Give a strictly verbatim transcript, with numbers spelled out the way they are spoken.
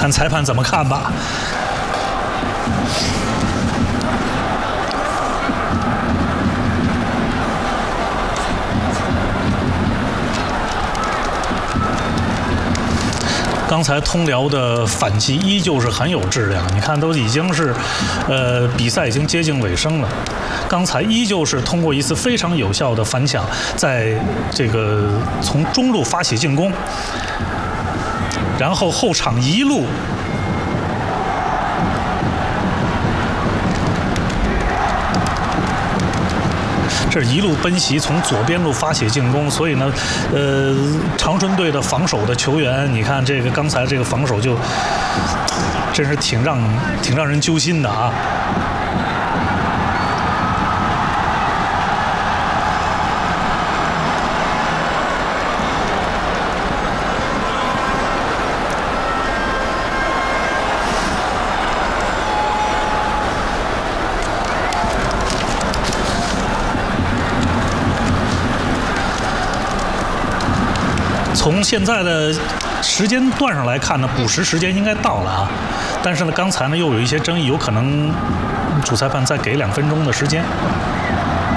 看裁判怎么看吧。刚才通辽的反击依旧是很有质量，你看都已经是，呃，比赛已经接近尾声了。刚才依旧是通过一次非常有效的反抢，在这个从中路发起进攻，然后后场一路。这是一路奔袭，从左边路发起进攻，所以呢，呃，长春队的防守的球员，你看这个刚才这个防守就，真是挺让挺让人揪心的啊。从现在的时间段上来看呢，补时时间应该到了啊，但是呢，刚才呢又有一些争议，有可能主裁判再给两分钟的时间。